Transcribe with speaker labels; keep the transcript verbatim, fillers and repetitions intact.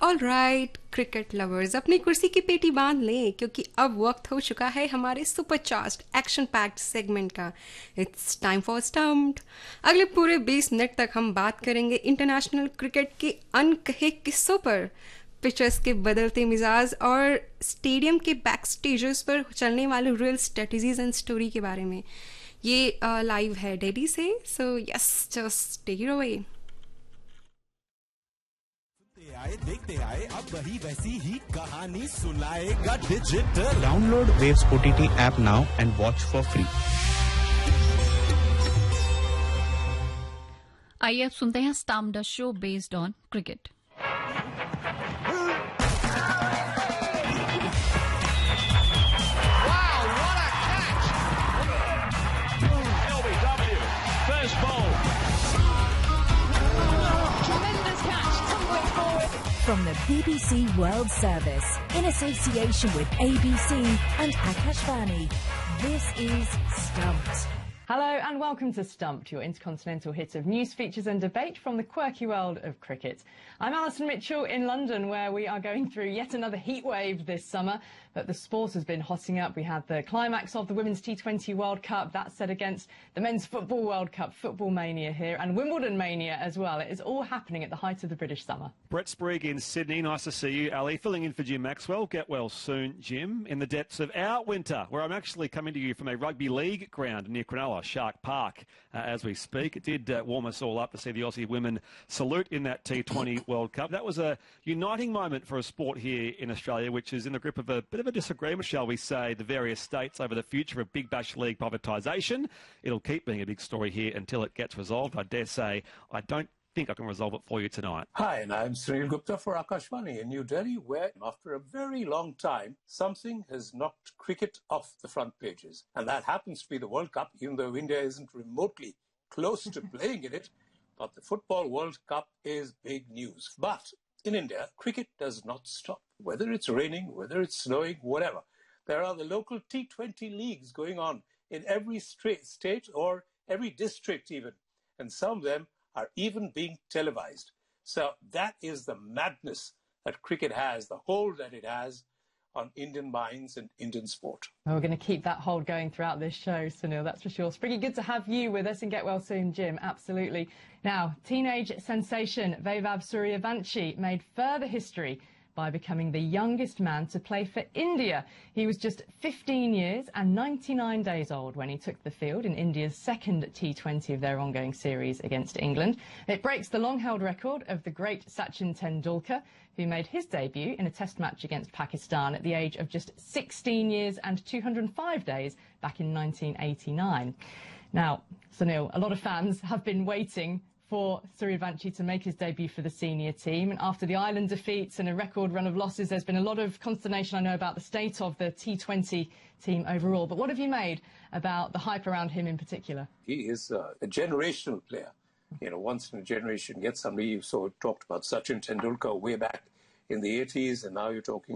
Speaker 1: All right cricket lovers, अपनी कुर्सी की पेटी बांध लें क्योंकि अब वक्त हो चुका है हमारे सुपरचार्ज्ड एक्शन पैक्ड सेगमेंट का। It's time for stumped. अगले पूरे बीस मिनट तक हम बात करेंगे इंटरनेशनल क्रिकेट के अनकहे किस्सों पर, पिचर्स के बदलते मिजाज और स्टेडियम के बैक स्टेजेस पर चलने वाले रियल स्ट्रेटजीज एंड स्टोरी के बारे में। ये लाइव है दिल्ली से, so yes, just take it away.
Speaker 2: आए देखते आए अब वही वैसी ही कहानी सुनाएगा digital.
Speaker 3: Download Waves O T T app now and watch for free.
Speaker 4: आइए अब सुनते हैं stumped, a show based on cricket.
Speaker 5: From the B B C World Service, in association with A B C and Akashvani, this is Stumped.
Speaker 6: Hello and welcome to Stumped, your intercontinental hit of news, features and debate from the quirky world of cricket. I'm Alison Mitchell in London, where we are going through yet another heat wave this summer, but the sport has been hotting up. We had the climax of the Women's T twenty World Cup, that set against the Men's Football World Cup, football mania here, and Wimbledon mania as well. It is all happening at the height of the British summer.
Speaker 7: Brett Sprague in Sydney, nice to see you, Ali. Filling in for Jim Maxwell. Get well soon, Jim. In the depths of our winter, where I'm actually coming to you from a rugby league ground near Cronulla, Shark Park, uh, as we speak. It did uh, warm us all up to see the Aussie women salute in that T twenty World Cup. That was a uniting moment for a sport here in Australia, which is in the grip of a bit of a disagreement, shall we say, the various states over the future of Big Bash League privatisation. It'll keep being a big story here until it gets resolved. I dare say I don't think I can resolve it for you tonight.
Speaker 8: Hi, and I'm Sunil Gupta for Akashvani in New Delhi, where after a very long time, something has knocked cricket off the front pages. And that happens to be the World Cup, even though India isn't remotely close to playing in it. But the Football World Cup is big news. But in India, cricket does not stop. Whether it's raining, whether it's snowing, whatever. There are the local T twenty leagues going on in every state or every district even. And some of them are even being televised. So that is the madness that cricket has, the hold that it has on Indian minds and Indian sport.
Speaker 6: Well, we're going to keep that hold going throughout this show, Sunil, that's for sure. It's pretty good to have you with us, and get well soon, Jim, absolutely. Now, teenage sensation Vaibhav Suryavanshi made further history by becoming the youngest man to play for India. He was just fifteen years and ninety-nine days old when he took the field in India's second T twenty of their ongoing series against England. It breaks the long-held record of the great Sachin Tendulkar, who made his debut in a test match against Pakistan at the age of just sixteen years and two hundred five days back in nineteen eighty-nine. Now, Sunil, a lot of fans have been waiting for Suryavanshi to make his debut for the senior team. And after the Ireland defeats and a record run of losses, there's been a lot of consternation, I know, about the state of the T twenty team overall. But what have you made about the hype around him in particular?
Speaker 8: He is uh, a generational player. You know, once in a generation, get somebody, you so talked about Sachin Tendulkar way back in the eighties, and now you're talking